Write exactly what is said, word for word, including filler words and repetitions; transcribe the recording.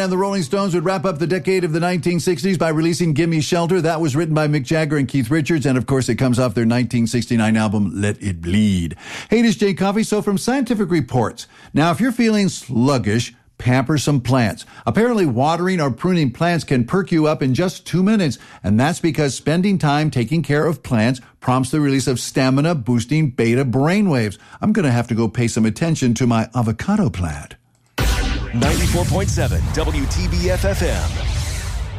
And the Rolling Stones would wrap up the decade of the nineteen sixties by releasing Gimme Shelter. That was written by Mick Jagger and Keith Richards, and of course it comes off their nineteen sixty-nine album, Let It Bleed. Hey, this is Jay Coffey. So from Scientific Reports, now if you're feeling sluggish, pamper some plants. Apparently, watering or pruning plants can perk you up in just two minutes, and that's because spending time taking care of plants prompts the release of stamina-boosting beta brainwaves. I'm going to have to go pay some attention to my avocado plant. ninety-four point seven W T B F F M.